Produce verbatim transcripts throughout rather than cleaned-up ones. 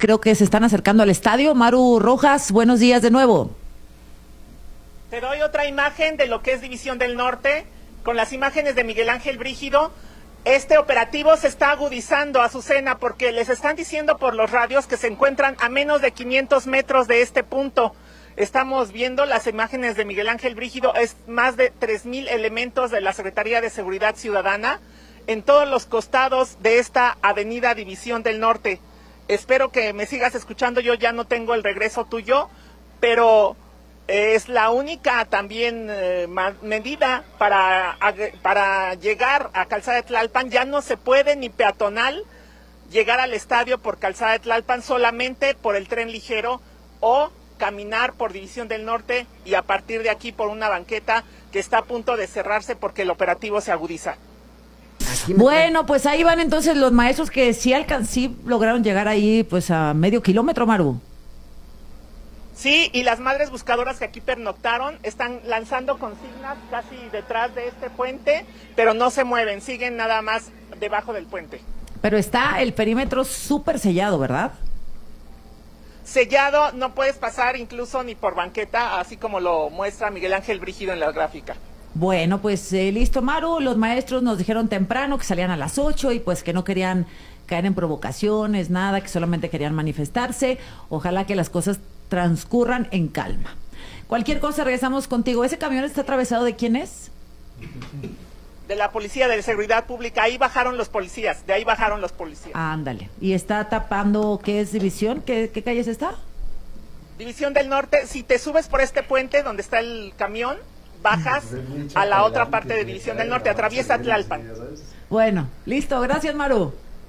creo que se están acercando al estadio. Maru Rojas, buenos días de nuevo. Te doy otra imagen de lo que es División del Norte, con las imágenes de Miguel Ángel Brígido. Este operativo se está agudizando, Azucena, porque les están diciendo por los radios que se encuentran a menos de quinientos metros de este punto. Estamos viendo las imágenes de Miguel Ángel Brígido, es más de tres mil elementos de la Secretaría de Seguridad Ciudadana en todos los costados de esta avenida División del Norte. Espero que me sigas escuchando, yo ya no tengo el regreso tuyo, pero es la única también eh, medida para, para llegar a Calzada de Tlalpan. Ya no se puede ni peatonal llegar al estadio por Calzada de Tlalpan, solamente por el tren ligero o caminar por División del Norte y a partir de aquí por una banqueta que está a punto de cerrarse porque el operativo se agudiza. Bueno, pues ahí van entonces los maestros que sí, alcan sí lograron llegar ahí pues a medio kilómetro, Maru. Sí, y las madres buscadoras que aquí pernoctaron están lanzando consignas casi detrás de este puente, pero no se mueven, siguen nada más debajo del puente. Pero está el perímetro súper sellado, ¿verdad? Sellado, no puedes pasar incluso ni por banqueta, así como lo muestra Miguel Ángel Brígido en la gráfica. Bueno, pues eh, listo, Maru. Los maestros nos dijeron temprano que salían a las ocho y pues que no querían caer en provocaciones, nada, que solamente querían manifestarse. Ojalá que las cosas transcurran en calma. Cualquier cosa, regresamos contigo. ¿Ese camión está atravesado de quién es? De la Policía de Seguridad Pública. Ahí bajaron los policías, de ahí bajaron los policías. Ándale. ¿Y está tapando qué es División? ¿Qué, qué calles está? División del Norte. Si te subes por este puente donde está el camión, bajas a la otra parte de División del Norte, atraviesa Tlalpan. Bueno, listo. Gracias, Maru.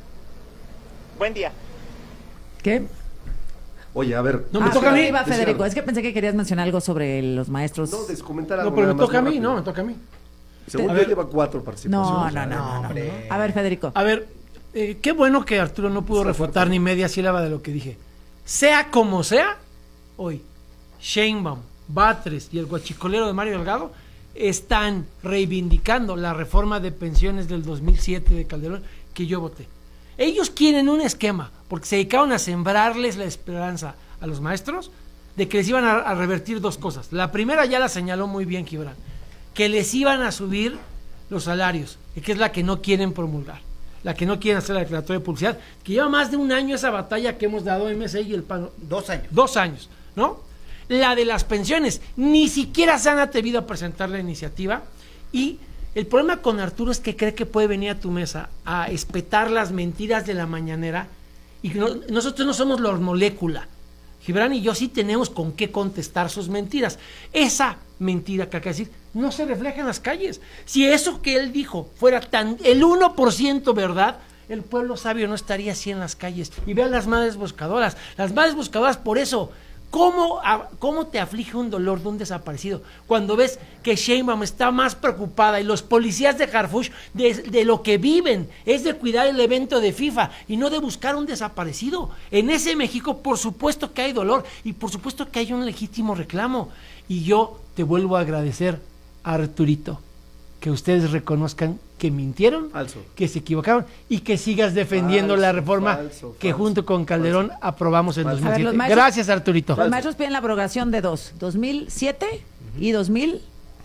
Buen día. ¿Qué? Oye, a ver. No me ah, toca a mí. Iba, Federico, es que pensé que querías mencionar algo sobre los maestros. No, descomentar algo. No, pero me toca a mí, no, me toca a mí. Según yo lleva cuatro participaciones. No, no, no, no, no. A ver, Federico. A ver, eh, qué bueno que Arturo no pudo refutar ni media sílaba de lo que dije. Sea como sea, hoy, Sheinbaum, Batres y el guachicolero de Mario Delgado están reivindicando la reforma de pensiones del dos mil siete de Calderón que yo voté. Ellos quieren un esquema, porque se dedicaron a sembrarles la esperanza a los maestros de que les iban a, a revertir dos cosas. La primera ya la señaló muy bien Gibran, que les iban a subir los salarios, que es la que no quieren promulgar, la que no quieren hacer la declaratoria de publicidad, que lleva más de un año esa batalla que hemos dado M C y el PAN. Dos años. Dos años, ¿no? La de las pensiones, ni siquiera se han atrevido a presentar la iniciativa, y el problema con Arturo es que cree que puede venir a tu mesa a espetar las mentiras de la mañanera, y no, nosotros no somos la molécula. Gibran y yo sí tenemos con qué contestar sus mentiras. Esa mentira que acaba de decir no se refleja en las calles. Si eso que él dijo fuera tan el uno por ciento verdad, el pueblo sabio no estaría así en las calles. Y vean las madres buscadoras. Las madres buscadoras, por eso, ¿cómo, cómo te aflige un dolor de un desaparecido? Cuando ves que Sheinbaum está más preocupada y los policías de Harfuch de, de lo que viven es de cuidar el evento de FIFA y no de buscar un desaparecido. En ese México, por supuesto que hay dolor y por supuesto que hay un legítimo reclamo. Y yo te vuelvo a agradecer, Arturito, que ustedes reconozcan que mintieron, falso, que se equivocaron y que sigas defendiendo falso, la reforma falso, que falso, junto con Calderón falso, aprobamos en falso. dos mil siete. Ver, maestros, gracias, Arturito. Los falso. maestros piden la abrogación de dos, dos mil siete uh-huh. y dos mil,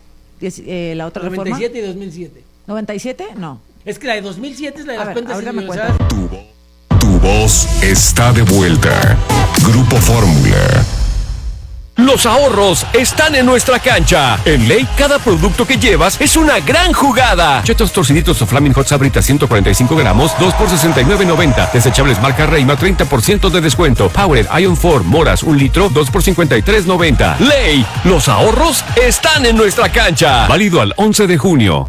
eh, la otra noventa y siete reforma. y dos mil siete. ¿noventa y siete? No. Es que la de dos mil siete es la de a las ver, cuentas individualizadas. Tu, tu voz está de vuelta. Grupo Fórmula. Los ahorros están en nuestra cancha. En Ley, cada producto que llevas es una gran jugada. Chetos torciditos o Flaming Hot Sabrita ciento cuarenta y cinco gramos, dos por sesenta y nueve noventa. Desechables marca Reima, treinta por ciento de descuento. Power Ion cuatro Moras, un litro, dos por cincuenta y tres noventa. Ley, los ahorros están en nuestra cancha. Válido al once de junio.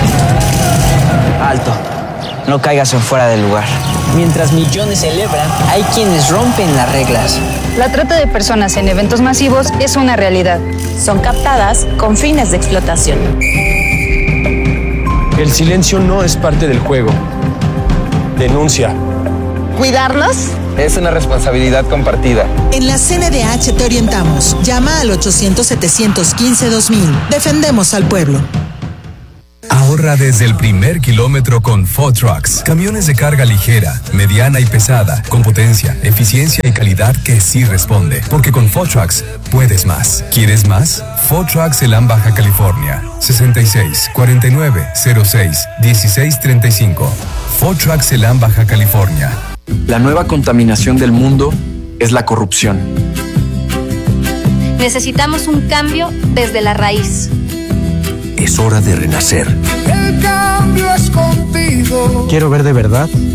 Alto. No caigas en fuera del lugar. Mientras millones celebran, hay quienes rompen las reglas. La trata de personas en eventos masivos es una realidad. Son captadas con fines de explotación. El silencio no es parte del juego. Denuncia. ¿Cuidarlos? Es una responsabilidad compartida. En la C N D H te orientamos. Llama al ochocientos, setecientos quince, dos mil. Defendemos al pueblo. Ahorra desde el primer kilómetro con Ford Trucks. Camiones de carga ligera, mediana y pesada, con potencia, eficiencia y calidad que sí responde. Porque con Ford Trucks puedes más. ¿Quieres más? Ford Trucks Elam, Baja California. sesenta y seis, cuarenta y nueve, cero seis, dieciséis treinta y cinco. Ford Trucks Elam, Baja California. La nueva contaminación del mundo es la corrupción. Necesitamos un cambio desde la raíz. Es hora de renacer. El cambio es contigo. Quiero ver de verdad